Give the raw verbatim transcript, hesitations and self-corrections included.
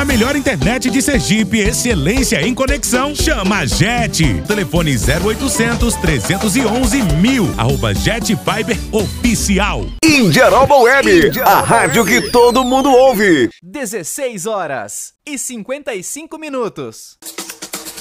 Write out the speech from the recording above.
na melhor internet de Sergipe, excelência em conexão. Chama a Jet. Telefone zero oitocentos, trezentos e onze, mil. Arroba Jet Fiber Oficial. Indiaroba Web, a rádio que todo mundo ouve. dezesseis horas e cinquenta e cinco minutos.